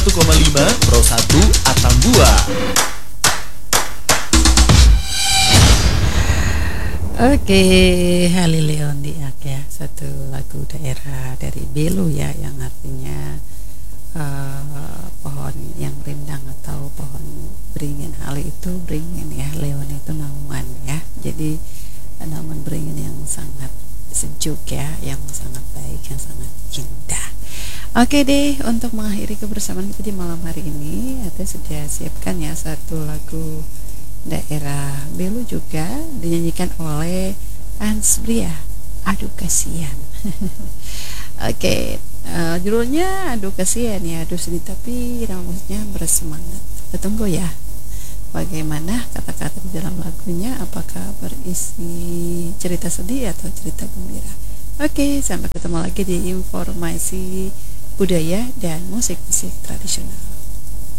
1,5 Pro 1 Atambua. Oke, Halilion Diak ya, satu lagu daerah dari Belu ya, yang artinya pohon yang rindang atau pohon beringin. Hal itu beringin ya, leon itu naungan ya. Jadi naungan beringin yang sangat sejuk ya, yang sangat baik, yang sangat indah. Oke deh, untuk mengakhiri kebersamaan kita di malam hari ini, Ate sudah siapkan ya satu lagu daerah Belu juga dinyanyikan oleh Hans Bria, Aduh Kasihan. Oke, judulnya Aduh Kasihan ya, aduh sedih tapi maksudnya bersemangat. Kita tunggu ya bagaimana kata-kata di dalam lagunya, apakah berisi cerita sedih atau cerita gembira. Oke, sampai ketemu lagi di informasi budaya dan musik-musik tradisional.